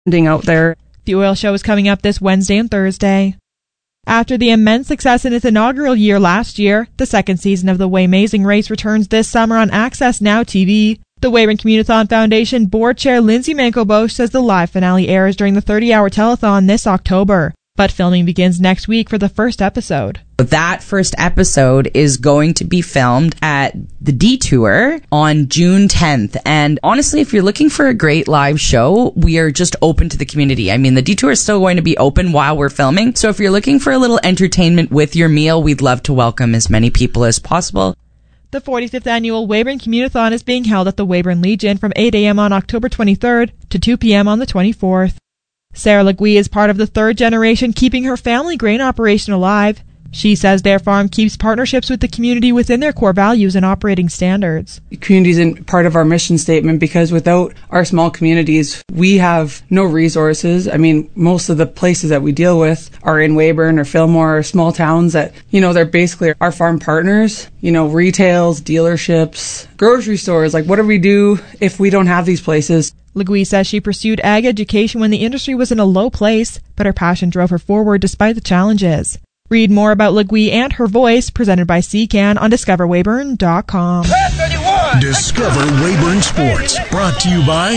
out there. The oil show is coming up this Wednesday and Thursday. After the immense success in its inaugural year last year, the second season of the Waymazing race returns this summer on Access Now TV. The Weyburn Community-thon Foundation Board Chair Lindsay Manco-Bosch says the live finale airs during the 30-hour telethon this October, but filming begins next week for the first episode. That first episode is going to be filmed at the Detour on June 10th. And honestly, if you're looking for a great live show, we are just open to the community. I mean, the Detour is still going to be open while we're filming. So if you're looking for a little entertainment with your meal, we'd love to welcome as many people as possible. The 45th annual Weyburn Community-thon is being held at the Weyburn Legion from 8 a.m. on October 23rd to 2 p.m. on the 24th. Sarah Legui is part of the third generation keeping her family grain operation alive. She says their farm keeps partnerships with the community within their core values and operating standards. Community is part of our mission statement because without our small communities, we have no resources. I mean, most of the places that we deal with are in Weyburn or Fillmore or small towns that, they're basically our farm partners. Retails, dealerships, grocery stores. Like, what do we do if we don't have these places? Legui says she pursued ag education when the industry was in a low place, but her passion drove her forward despite the challenges. Read more about Legui and her voice, presented by CCAN on DiscoverWeyburn.com. Discover Weyburn Sports, brought to you by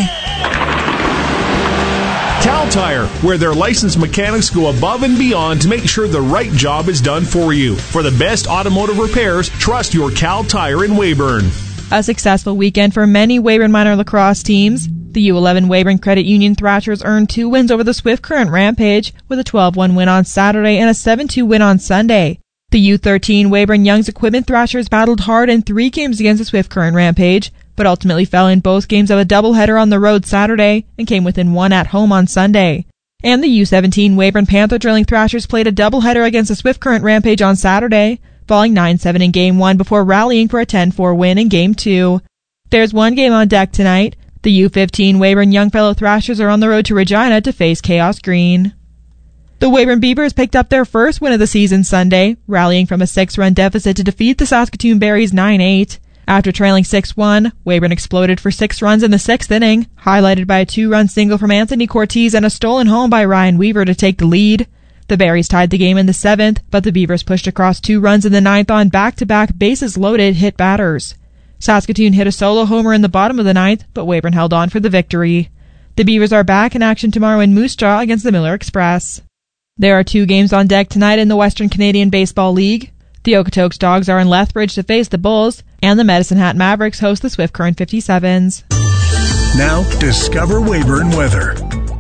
Cal Tire, where their licensed mechanics go above and beyond to make sure the right job is done for you. For the best automotive repairs, trust your Cal Tire in Weyburn. A successful weekend for many Weyburn minor lacrosse teams. The U11 Weyburn Credit Union Thrashers earned 2 wins over the Swift Current Rampage, with a 12-1 win on Saturday and a 7-2 win on Sunday. The U13 Weyburn Young's Equipment Thrashers battled hard in 3 games against the Swift Current Rampage, but ultimately fell in both games of a doubleheader on the road Saturday and came within 1 at home on Sunday. And the U17 Weyburn Panther Drilling Thrashers played a doubleheader against the Swift Current Rampage on Saturday, falling 9-7 in Game 1 before rallying for a 10-4 win in Game 2. There's one game on deck tonight. The U15 Weyburn Youngfellow Thrashers are on the road to Regina to face Chaos Green. The Weyburn Beavers picked up their first win of the season Sunday, rallying from a 6-run deficit to defeat the Saskatoon Berries 9-8. After trailing 6-1, Weyburn exploded for 6 runs in the 6th inning, highlighted by a 2-run single from Anthony Cortez and a stolen home by Ryan Weaver to take the lead. The Berries tied the game in the 7th, but the Beavers pushed across 2 runs in the 9th on back-to-back bases-loaded hit batters. Saskatoon hit a solo homer in the bottom of the 9th, but Weyburn held on for the victory. The Beavers are back in action tomorrow in Moose Jaw against the Miller Express. There are 2 games on deck tonight in the Western Canadian Baseball League. The Okotoks Dogs are in Lethbridge to face the Bulls, and the Medicine Hat Mavericks host the Swift Current 57s. Now, Discover Weyburn weather.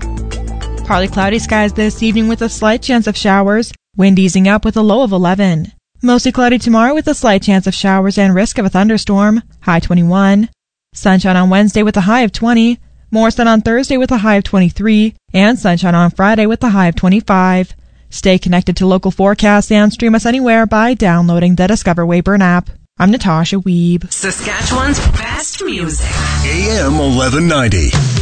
Partly cloudy skies this evening with a slight chance of showers. Wind easing up with a low of 11. Mostly cloudy tomorrow with a slight chance of showers and risk of a thunderstorm. High 21. Sunshine on Wednesday with a high of 20. More sun on Thursday with a high of 23. And sunshine on Friday with a high of 25. Stay connected to local forecasts and stream us anywhere by downloading the Discover Weyburn app. I'm Natasha Weeb. Saskatchewan's best music. AM 1190.